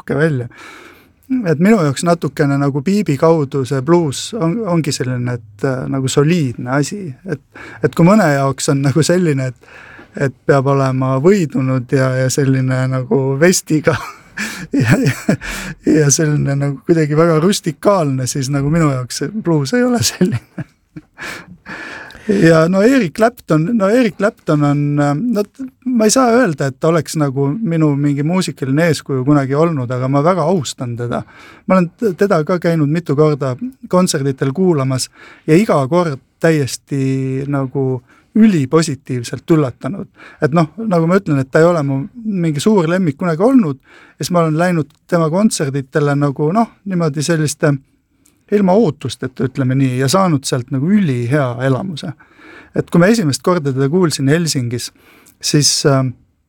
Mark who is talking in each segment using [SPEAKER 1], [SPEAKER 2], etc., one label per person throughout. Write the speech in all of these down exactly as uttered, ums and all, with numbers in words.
[SPEAKER 1] uhke välja. Et minu jaoks natukene nagu Biibi kaudu see blues on, ongi selline, et äh, nagu soliidne asi, et, et kui mõne jaoks on nagu selline, et, et peab olema võidunud ja, ja selline nagu vestiga ja, ja, ja selline nagu kuidagi väga rustikaalne, siis nagu minu jaoks see blues ei ole selline. Ja no Eric Clapton, no Eric Clapton on, no ma ei saa öelda, et ta oleks nagu minu mingi muusikaline eeskuju kunagi olnud, aga ma väga austan teda. Ma olen teda ka käinud mitu korda kontserditel kuulamas ja iga kord täiesti nagu ülipositiivselt üllatanud. Et noh, nagu ma ütlen, et ta ei ole mu mingi suur lemmik kunagi olnud, ja siis ma olen läinud tema kontserditele nagu noh, niimoodi selliste ilma ootusteta, ütleme nii, ja saanud sealt nagu üli hea elamuse. Et kui me esimest korda teda kuulsin Helsingis, siis äh,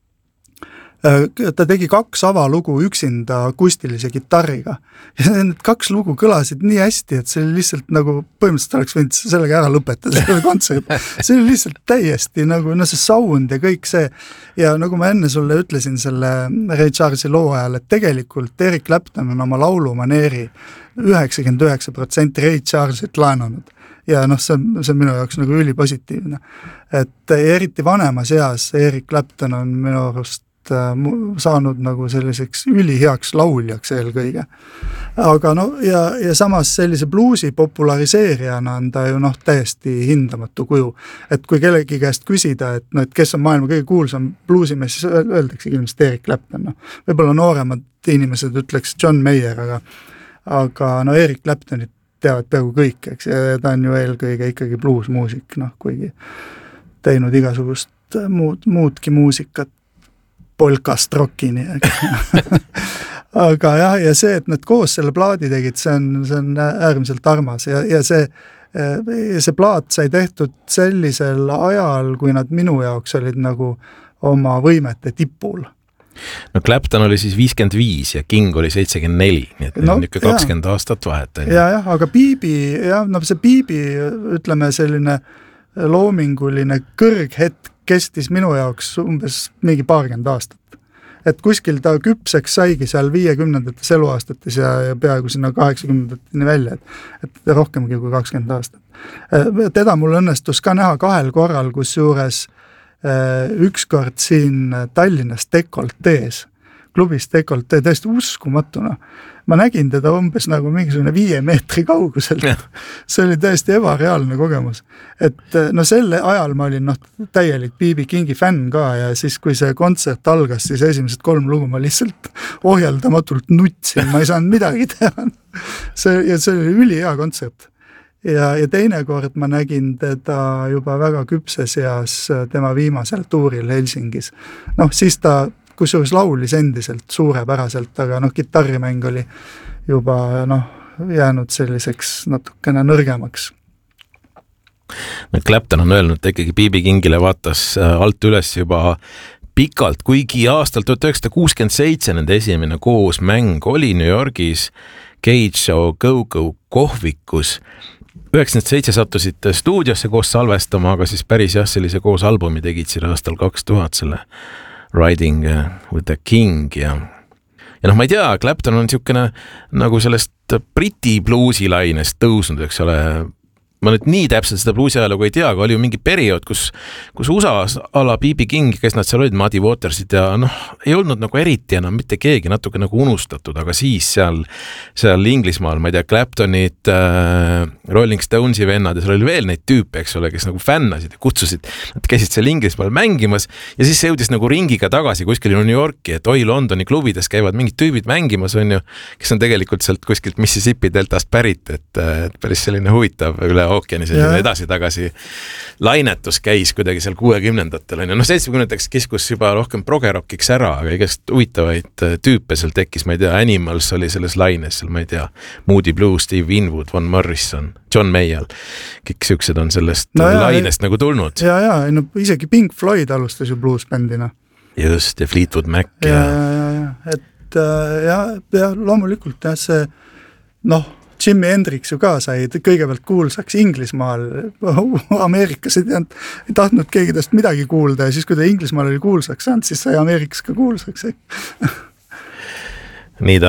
[SPEAKER 1] ta tegi kaks avalugu üksinda akustilise kitarriga. Ja need kaks lugu kõlasid nii hästi, et see oli lihtsalt nagu, põhimõtteliselt oleks võinud sellega ära lõpetada selle kontsert. See oli lihtsalt täiesti nagu, no see sound ja kõik see. Ja nagu ma enne sulle ütlesin selle Ray Charlesi loo ajal, et tegelikult Eric Clapton on oma laulumaneeri üheksakümmend üheksa protsenti Ray Charlesit laenanud. Ja noh, see, see on minu jaoks nagu ülipositiivne. Et eriti vanemas eas Eric Clapton on minu arust saanud nagu selliseks üliheaks lauljaks eelkõige. Aga no ja, ja samas sellise bluusi populariseerijana on ta ju noh täiesti hindamatu kuju. Et kui kellegi käest küsida, et, no, et kes on maailma kõige kuulsam bluusimees, siis öeldakse ilmselt Eric Clapton. No. Võib-olla nooremad inimesed ütleks John Mayer, aga, aga no Eric Claptonit teavad peaaegu kõik, eks, ja ta on ju eelkõige ikkagi bluusmuusik, noh, kuigi teinud igasugust muud, muudki muusikat polkast rockini. Aga jah, ja see, et nad koos selle plaadi tegid, see on, see on äärmiselt armas ja, ja see, see plaat sai tehtud sellisel ajal, kui nad minu jaoks olid nagu oma võimete tipul.
[SPEAKER 2] No Clapton oli siis viiskümmend viis ja King oli seitsekümmend neli, nii et no, niisugune kakskümmend jah. Aastat vahet.
[SPEAKER 1] Ja, jah, aga Biibi, jah, no see Biibi, ütleme selline loominguline kõrghetk kestis minu jaoks umbes mingi paarkümmend aastat. Et kuskil ta küpseks saigi seal viiekümnendates eluaastates ja, ja peaaegu sinna kaheksakümnendateni välja, et, et rohkemgi kui kakskümmend aastat. Teda mul õnnestus ka näha kahel korral, kus juures ükskord siin Tallinnas Dekoltees, klubis Dekoltee, täiesti uskumatuna. Ma nägin teda umbes nagu mingisugune viie meetri kauguselt. See oli täiesti ebareaalne kogemus. Et no selle ajal ma olin noh, täielik Biibi Kingi fänn ka ja siis kui see kontsert algas, siis esimesed kolm lugu ma lihtsalt ohjeldamatult nutsin, ma ei saanud midagi teha. See, ja see oli üli hea kontsert. Ja, ja teine kord ma nägin teda juba väga küpses eas tema viimasel tuuril Helsingis. Noh, siis ta kusjuures laulis endiselt suurepäraselt, aga noh, kitarrimäng oli juba noh, jäänud selliseks natukene nõrgemaks.
[SPEAKER 2] Clapton on öelnud, et ikkagi Biibi Kingile vaatas alt üles juba pikalt, kuigi aastal tuhat üheksasada kuuskümmend seitse nende esimene koos mäng oli New Yorgis Cage Show Go-Go kohvikus. üheksakümmend seitse sattusid stuudiosse koos salvestama, aga siis päris jah, sellise koos albumi tegid siin aastal kaks tuhat selle Riding with the King ja, ja noh, ma ei tea, Clapton on niisugune nagu sellest Briti bluusilainest tõusnud, eks ole. Ma nüüd nii täpselt seda bluusi ajalugu ei tea, aga oli ju mingi periood, kus, kus U S A-s ala Biibi King, kes nad seal olid, Muddy Watersid ja noh, ei olnud nagu eriti enam mitte keegi, natuke nagu unustatud, aga siis seal, seal Inglismaal, ma ei tea, Claptonid, äh, Rolling Stonesi vennad ja seal oli veel neid tüüpe, eks ole, kes nagu fännasid ja kutsusid, nad käisid seal Inglismaal mängimas ja siis see jõudis nagu ringiga tagasi kuskil New Yorki, et oi, Londoni klubides käivad mingid tüübid mängimas, on ju, kes on tegelikult sealt kuskilt Mississippi deltast pärit, et, et päris selline huvitav üle ookeani selline edasi-tagasi lainetus käis kuidagi seal kuuekümnendatel. No seitsmekümnendateks kiskus juba rohkem progerockiks ära, aga igast huvitavaid tüüpe seal tekkis, ma ei tea, Animals oli selles laines, seal ma ei tea, Moody Blue, Steve Winwood, Van Morrison, John Mayall, kõik süksed on sellest no ja, lainest ja, nagu tulnud.
[SPEAKER 1] Ja, ja, no isegi Pink Floyd alustas ju bluesbändina.
[SPEAKER 2] Just, ja Fleetwood Mac.
[SPEAKER 1] Ja, ja, ja, ja, et ja, ja loomulikult jah, see noh, Jimi Hendrix ju ka sai kõigepealt kuulsaks Inglismaal, Ameerikas ei, teanud, ei tahtnud keegi tast midagi kuulda ja siis, kui ta Inglismaal oli kuulsaks saanud, siis sai Ameerikas ka kuulsaks.
[SPEAKER 2] Nii ta